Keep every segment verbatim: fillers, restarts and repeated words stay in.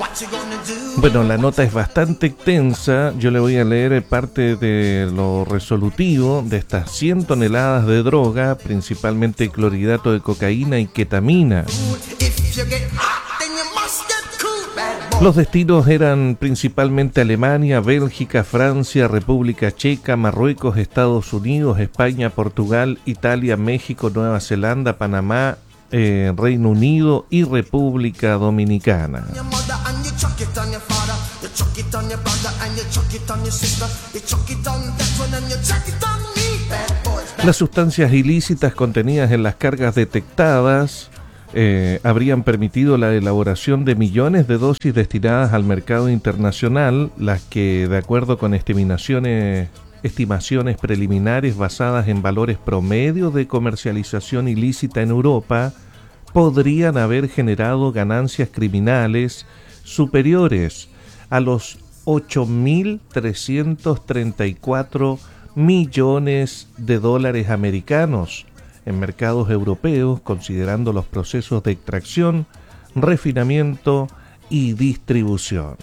Bueno, la nota es bastante extensa. Yo le voy a leer parte de lo resolutivo de estas cien toneladas de droga, principalmente clorhidrato de cocaína y ketamina. Los destinos eran principalmente Alemania, Bélgica, Francia, República Checa, Marruecos, Estados Unidos, España, Portugal, Italia, México, Nueva Zelanda, Panamá, eh, Reino Unido y República Dominicana. Las sustancias ilícitas contenidas en las cargas detectadas Eh, habrían permitido la elaboración de millones de dosis destinadas al mercado internacional, las que, de acuerdo con estimaciones, estimaciones preliminares basadas en valores promedio de comercialización ilícita en Europa, podrían haber generado ganancias criminales superiores a los ocho mil trescientos treinta y cuatro millones de dólares americanos en mercados europeos, considerando los procesos de extracción, refinamiento y distribución.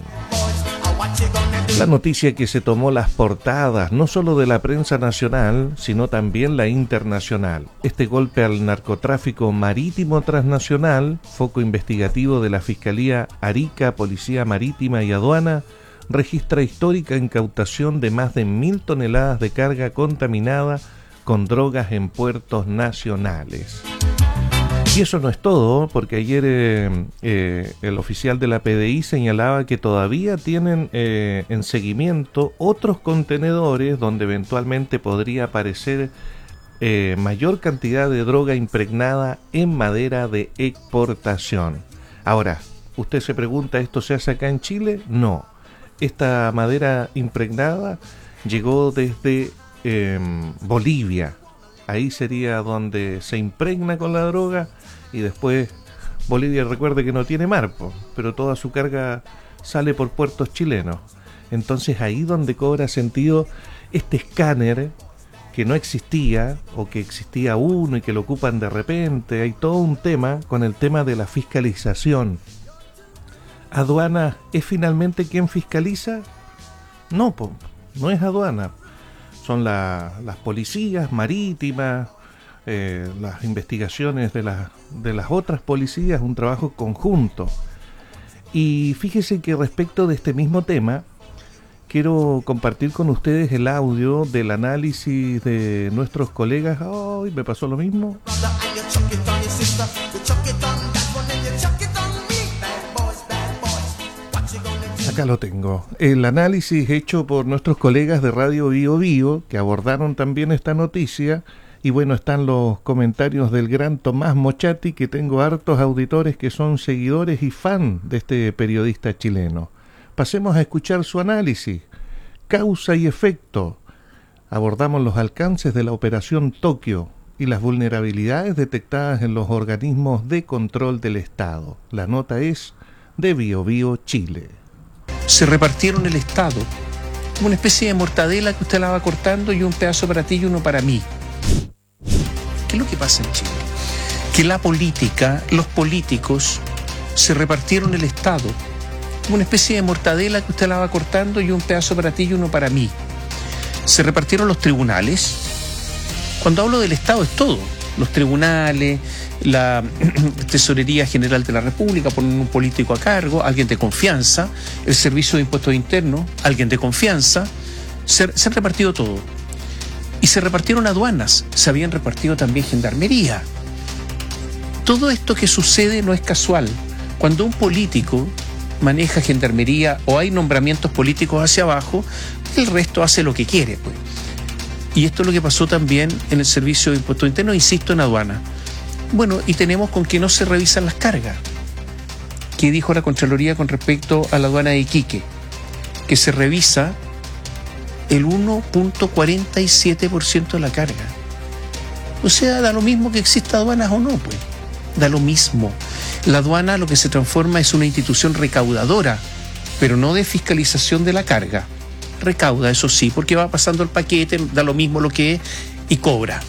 La noticia que se tomó las portadas, no solo de la prensa nacional, sino también la internacional. Este golpe al narcotráfico marítimo transnacional, foco investigativo de la Fiscalía Arica, Policía Marítima y Aduana, registra histórica incautación de más de mil toneladas de carga contaminada con drogas en puertos nacionales. Y eso no es todo, porque ayer eh, eh, el oficial de la P D I señalaba que todavía tienen eh, en seguimiento otros contenedores donde eventualmente podría aparecer eh, mayor cantidad de droga impregnada en madera de exportación. Ahora, usted se pregunta, ¿esto se hace acá en Chile? No. Esta madera impregnada llegó desde Eh, Bolivia. Ahí sería donde se impregna con la droga y después Bolivia, recuerde que no tiene mar, po, pero toda su carga sale por puertos chilenos. Entonces ahí donde cobra sentido este escáner que no existía o que existía uno y que lo ocupan de repente. Hay todo un tema con el tema de la fiscalización. ¿Aduana es finalmente quien fiscaliza? No, po, no es aduana. Son la, las policías marítimas, eh, las investigaciones de, la, de las otras policías, un trabajo conjunto. Y fíjese que respecto de este mismo tema, quiero compartir con ustedes el audio del análisis de nuestros colegas. ¡Ay, me pasó lo mismo! Acá lo tengo. El análisis hecho por nuestros colegas de Radio Bio Bio, que abordaron también esta noticia. Y bueno, están los comentarios del gran Tomás Mochati, que tengo hartos auditores que son seguidores y fan de este periodista chileno. Pasemos a escuchar su análisis. Causa y efecto. Abordamos los alcances de la Operación Tokio y las vulnerabilidades detectadas en los organismos de control del Estado. La nota es de Bio Bio Chile. Se repartieron el Estado como una especie de mortadela que usted la va cortando y un pedazo para ti y uno para mí. ¿Qué es lo que pasa en Chile? Que la política, los políticos, se repartieron el Estado como una especie de mortadela que usted la va cortando y un pedazo para ti y uno para mí. Se repartieron los tribunales. Cuando hablo del Estado es todo. Los tribunales, la Tesorería General de la República, ponen un político a cargo, alguien de confianza, el Servicio de Impuestos Internos, alguien de confianza, se, se han repartido todo. Y se repartieron aduanas, se habían repartido también gendarmería. Todo esto que sucede no es casual. Cuando un político maneja gendarmería o hay nombramientos políticos hacia abajo, el resto hace lo que quiere, pues. Y esto es lo que pasó también en el Servicio de Impuestos Internos, insisto, en aduana. Bueno, y tenemos con que no se revisan las cargas. ¿Qué dijo la Contraloría con respecto a la aduana de Iquique? Que se revisa el uno punto cuarenta y siete por ciento de la carga. O sea, da lo mismo que exista aduanas o no, pues. Da lo mismo. La aduana lo que se transforma es una institución recaudadora, pero no de fiscalización de la carga. Recauda, eso sí, porque va pasando el paquete, da lo mismo lo que es y cobra.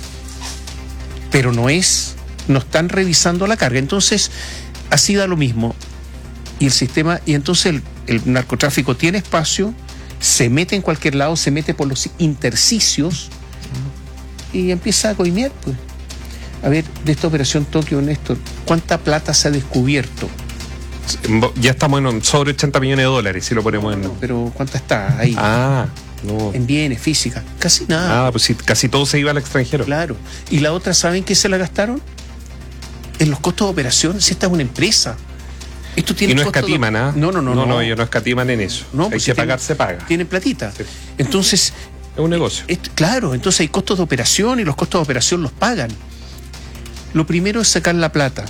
Pero no es, no están revisando la carga. Entonces, así da lo mismo. Y el sistema, y entonces el, el narcotráfico tiene espacio, se mete en cualquier lado, se mete por los intersticios y empieza a coimear, pues. A ver, de esta operación Tokio, Néstor, ¿cuánta plata se ha descubierto? Ya estamos en sobre ochenta millones de dólares, si lo ponemos en... No, pero ¿cuánta está ahí? Ah, no. En bienes, física, casi nada. Ah, pues sí, casi todo se iba al extranjero. Claro. Y la otra, ¿saben qué se la gastaron? En los costos de operación, si esta es una empresa. Esto tiene y no costo escatiman, ¿ah? de... no, no, no, no, no, no, ellos no escatiman en eso. No, hay pues que si pagar, tienen, se paga. Tienen platita. Sí. Entonces... Es un negocio. Es, claro, entonces hay costos de operación y los costos de operación los pagan. Lo primero es sacar la plata.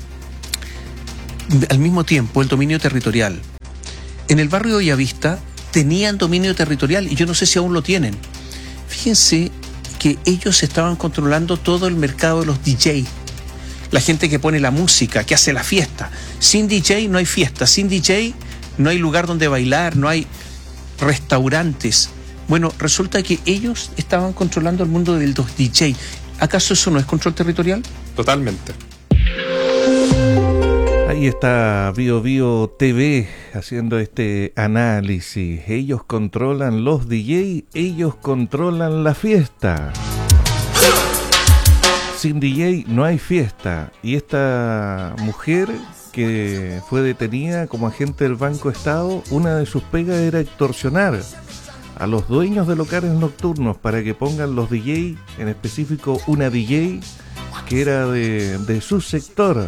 Al mismo tiempo, el dominio territorial. En el barrio de Bellavista tenían dominio territorial y yo no sé si aún lo tienen. Fíjense que ellos estaban controlando todo el mercado de los D J. La gente que pone la música, que hace la fiesta. Sin D J no hay fiesta, sin D J no hay lugar donde bailar, no hay restaurantes. Bueno, resulta que ellos estaban controlando el mundo del D J. ¿Acaso eso no es control territorial? Totalmente. Ahí está Bio Bio T V haciendo este análisis. Ellos controlan los D J, ellos controlan la fiesta. Sin D J no hay fiesta. Y esta mujer que fue detenida como agente del Banco Estado, una de sus pegas era extorsionar a los dueños de locales nocturnos para que pongan los D J, en específico una D J que era de, de su sector.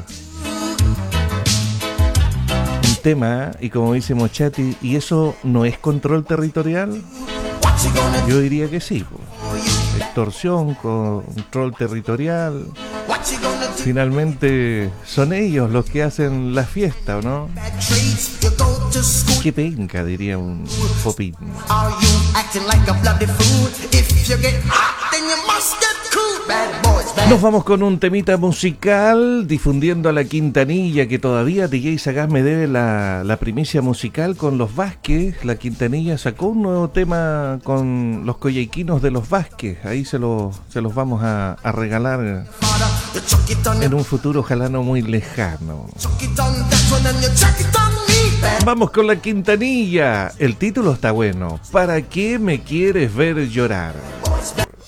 Un tema, y como dice Mochati, ¿y eso no es control territorial? Yo diría que sí, pues. Extorsión, control territorial. Finalmente son ellos los que hacen la fiesta, ¿o no? Qué penca, diría un popín. Nos vamos con un temita musical, difundiendo a la Quintanilla, que todavía D J Sagaz me debe la, la primicia musical con los Vázquez. La Quintanilla sacó un nuevo tema con los coyhaiquinos de los Vázquez. Ahí se, lo, se los vamos a, a regalar en un futuro, ojalá no muy lejano. Vamos con la Quintanilla. El título está bueno. ¿Para qué me quieres ver llorar?